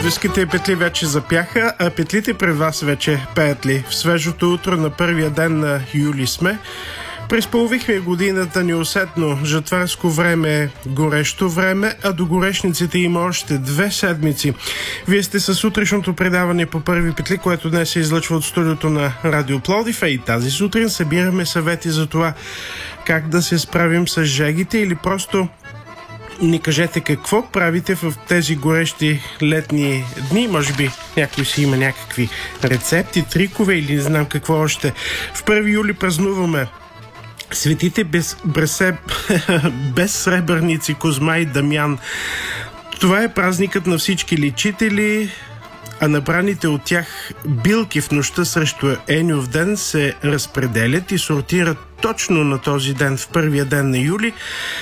Пловдивските петли вече запяха, а петлите пред вас вече пеят ли? В свежото утро на първия ден на юли сме. Пресполовихме годината неусетно. Жатварско време, горещо време, а до горешниците има още 2 седмици. Вие сте с утрешното предаване по първи петли, което днес се излъчва от студиото на Радио Пловдив, и тази сутрин събираме съвети за това как да се справим с жегите, или просто ни кажете какво правите в тези горещи летни дни. Може би някой си има някакви рецепти, трикове или не знам какво още. В 1 юли празнуваме светите без сребърници Козма и Дамян. Това е празникът на всички лечители, а набраните от тях билки в нощта срещу Еньов ден се разпределят и сортират точно на този ден, в първия ден на юли.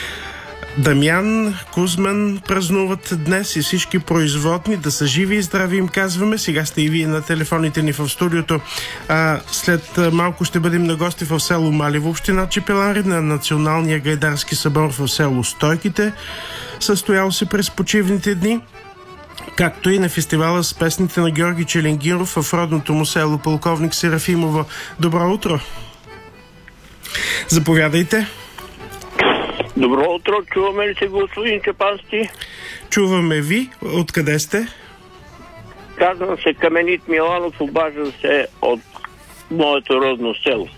Дамян, Кузман празнуват днес и всички производни. Да са живи и здрави, им казваме. Сега сте и вие на телефоните ни в студиото. След малко ще бъдем на гости в село Малево, община Чепеларе, на Националния гайдарски събор в село Стойките, състоял се през почивните дни, както и на фестивала с песните на Георги Челенгиров в родното му село Полковник Серафимово. Добро утро! Заповядайте! Добро утро, чуваме ли се, господин Чапански? Чуваме ви. Откъде сте? Казвам се Каменит Миланов, обаждам се от моето родно село.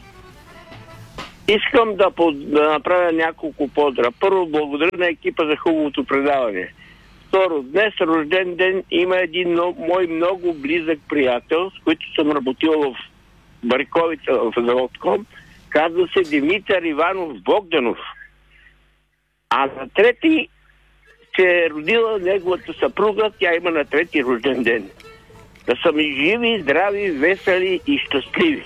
Искам да направя няколко поздра. Първо, благодаря на екипа за хубавото предаване. Второ, днес рожден ден има един мой много близък приятел, с който съм работил в Бариковица в заводком. Казва се Димитър Иванов Богданов. А на 3 се е родила неговата съпруга, тя има на 3 рожден ден. Да са ми живи, здрави, весели и щастливи.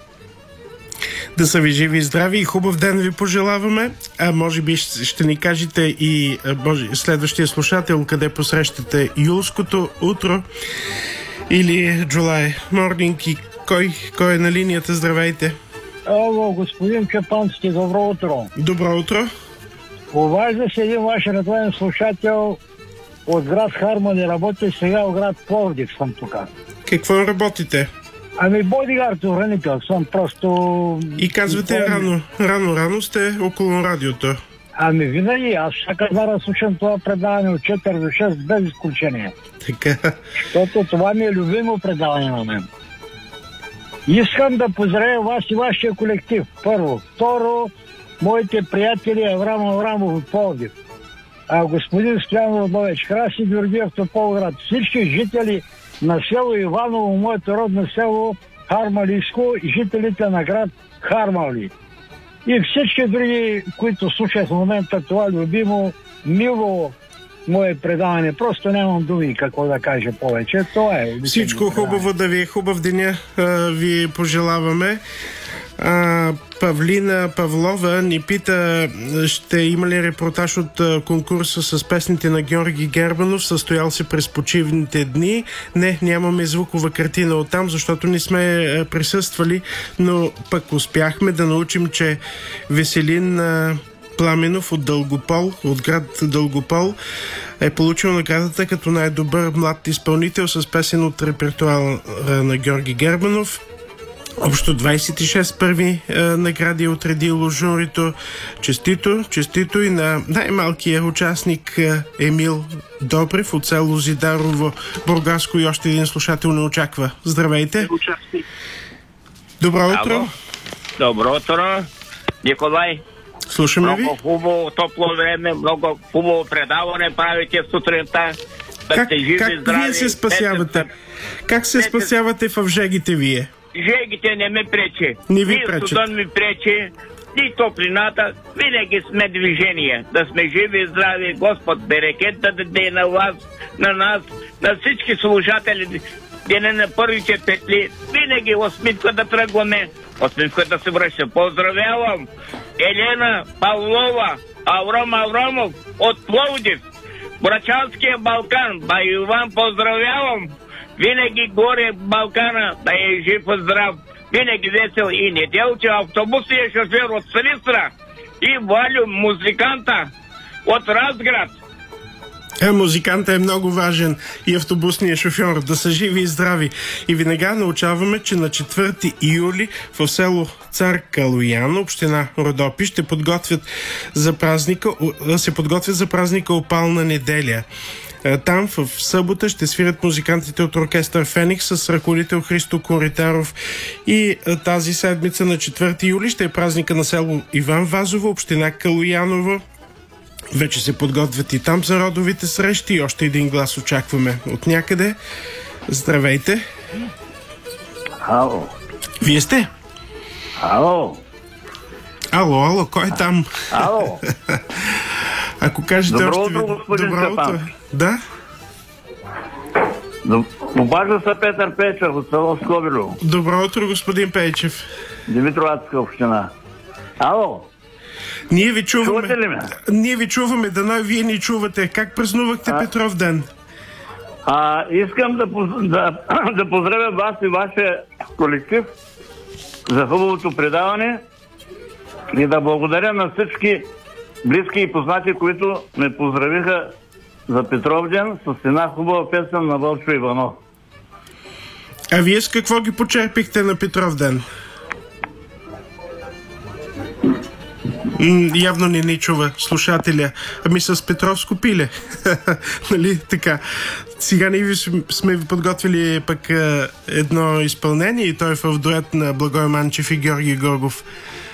Да са ви живи и здрави и хубав ден ви пожелаваме. А може би ще ни кажете и следващия слушател къде посрещате юлското утро или July Morning и кой е на линията. Здравейте. Ало, господин Чапански, добро утро. Добро утро. Обажда се един ваш редовен слушател от град Хармони, работи сега в град Пловдив, съм тук. Какво работите? Бодигард, охранител съм, просто... И казвате рано сте около радиото. Винаги, аз всяка дара слушам това предаване от 4 до 6 без изключение. Така. Защото това ми е любимо предаване на мен. Искам да поздравя вас и вашия колектив, първо. Второ, моите приятели Аврамов от Пловдив, господин Стоян Родович, Краси Георгиев, Тополград, всички жители на село Иваново, моето родно село Хармалийско, и жителите на град Хармали. И всички други, които слушат в момента това любимо, мило мое предаване. Просто нямам думи какво да кажа повече. Това е. Всичко хубаво, да ви е хубав деня, ви пожелаваме. Павлина Павлова ни пита, ще има ли репортаж от конкурса с песните на Георги Гербанов, състоял се през почивните дни. Не, нямаме звукова картина оттам, защото не сме присъствали, но пък успяхме да научим, че Веселин Пламенов от Дългопол, от град Дългопол, е получил наградата като най-добър млад изпълнител с песен от репертуара на Георги Гербанов. Общо 26 първи награди е отредило журито. Честито и на най-малкия участник Емил Добрев от село Зидарово, Бургаско, и още един слушател не очаква. Здравейте! Добро утро! Добро утро, Николай! Слушаме ви. Много хубаво топло време, много хубаво предаване правите сутринта. Как вие се спасявате? Как се спасявате в жегите вие? Жегите не ме пречи. Не ви пречат. Студен ми пречи, и топлината. Винаги сме движение. Да сме живи и здрави. Господ берекет да даде на вас, на нас, на всички служатели. Деня на първите петли. Винаги осмитка да тръгваме. Осмитка да се връща. Поздравявам Елена Павлова, Аврамов от Пловдив, Брачанския Балкан. Бай Иван, поздравявам. Винаги горе Балкана, да е жив и здрав. Винаги весел и Неделче, автобусния шофьор от Силистра, и Валю, музиканта от Разград. Музикантът е много важен и автобусният шофьор. Да са живи и здрави. И веднага научаваме, че на 4 юли в село Цар Калоян, община Родопи, се подготвят за празника Опална неделя. Там в събота ще свирят музикантите от оркестър Феникс с ръководител Христо Коритаров. И тази седмица на 4 юли ще е празника на село Иван Вазово, община Калояново. Вече се подготвят и там за родовите срещи и още един глас очакваме от някъде. Здравейте! Ало! Вие сте? Ало! Ало, кой е там? Ало! Ако кажете добро още... утро, господин Степан. Да? Обажда се Петър Печев от село Скобило. Добро утро, господин Пейчев. Димитроватска община. Ало! Ние ви чуваме. Чувате ли ме? Ние ви чуваме, дано вие ни чувате. Как празнувахте Петров ден? Искам да поздравя вас и вашия колектив за хубавото предаване и да благодаря на всички близки и познати, които ме поздравиха за Петров ден с една хубава песен на Вълчо Иванов. А вие с какво ги почерпихте на Петров ден? Явно не ни чува слушателя. Ами с Петровско пиле. Нали така? Сега ние сме ви подготвили пък едно изпълнение и той е в дует на Благой Манчев и Георги Горгов.